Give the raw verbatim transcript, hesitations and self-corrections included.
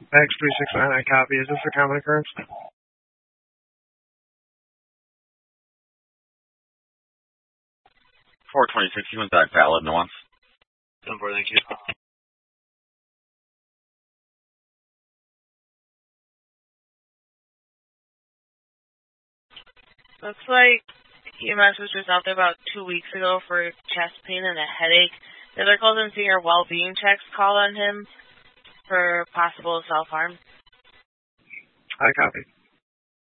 X three six nine, I copy. Is this a common occurrence? four twenty-six, he went back valid nuance. Number, thank you. Looks like E M S was just out there about two weeks ago for chest pain and a headache. The other calls and senior well-being checks call on him for possible self-harm. I copy.